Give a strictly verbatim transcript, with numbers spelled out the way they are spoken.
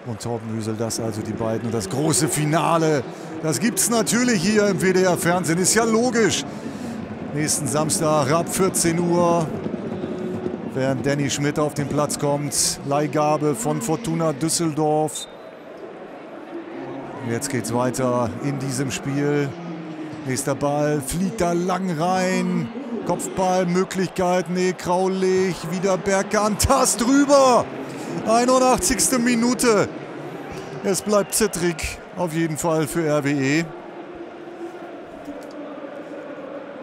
und Torben Hüsel, das also die beiden. Und das große Finale, das gibt es natürlich hier im W D R-Fernsehen, ist ja logisch. Nächsten Samstag ab vierzehn Uhr, während Danny Schmidt auf den Platz kommt. Leihgabe von Fortuna Düsseldorf. Jetzt geht es weiter in diesem Spiel. Nächster Ball, fliegt da lang rein. Kopfballmöglichkeit, nee, Kraulich, wieder Bergantas drüber. einundachtzigste Minute. Es bleibt zittrig, auf jeden Fall für R W E.